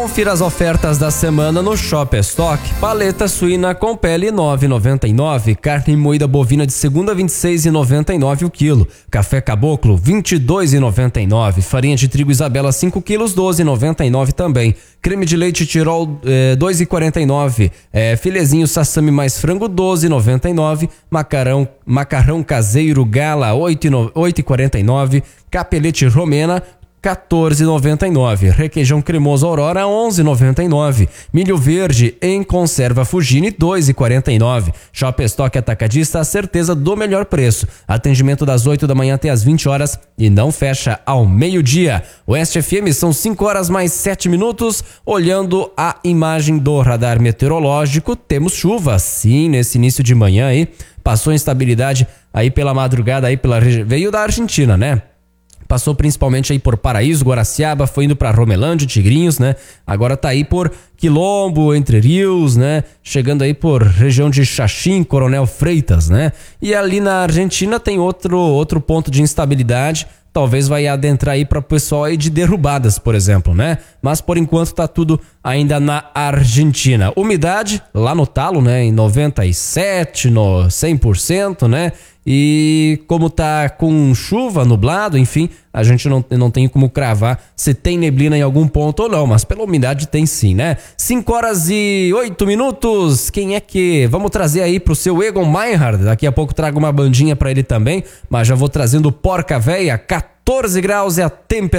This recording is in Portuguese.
Confira as ofertas da semana no Shop Stock. Paleta suína com pele 9,99. Carne moída bovina de segunda 26,99 o quilo. Café caboclo 22,99. Farinha de trigo Isabela 5 quilos 12,99 também. Creme de leite Tirol 2,49. Filezinho Sassami mais frango 12,99. Macarrão caseiro Gala 8,49. Capelete Romena 14,99. Requeijão cremoso Aurora 11,99. Milho verde em conserva Fugini 2,49. Shop Stock Atacadista, a certeza do melhor preço. Atendimento das 8 da manhã até as 20 horas e não fecha ao meio-dia. Oeste FM, são 5 horas mais 7 minutos. Olhando a imagem do radar meteorológico, temos chuva. Sim, nesse início de manhã aí. Passou instabilidade aí pela madrugada aí pela região. Veio da Argentina, né? Passou principalmente aí por Paraíso, Guaraciaba, foi indo para Romelândia, Tigrinhos, né? Agora tá aí por Quilombo, Entre Rios, né? Chegando aí por região de Xaxim, Coronel Freitas, né? E ali na Argentina tem outro ponto de instabilidade. Talvez vai adentrar aí para o pessoal aí de Derrubadas, por exemplo, né? Mas por enquanto tá tudo ainda na Argentina. Umidade lá no talo, né? Em 97%, no 100%, né? E como tá com chuva, nublado, enfim, a gente não tem como cravar se tem neblina em algum ponto ou não, mas pela umidade tem sim, né? 5 horas e 8 minutos. Quem é que... Vamos trazer aí pro seu Egon Meinhard. Daqui a pouco trago uma bandinha pra ele também, mas já vou trazendo Porca Véia. 14 graus é a temperatura.